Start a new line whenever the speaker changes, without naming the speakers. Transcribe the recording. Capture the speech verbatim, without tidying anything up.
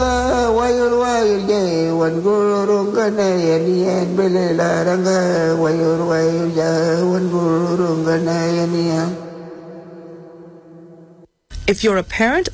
laranga wayur wayur je wan gurung kana yani en bele laranga wayur wayur je wan gurung kana yani.
If you're a parent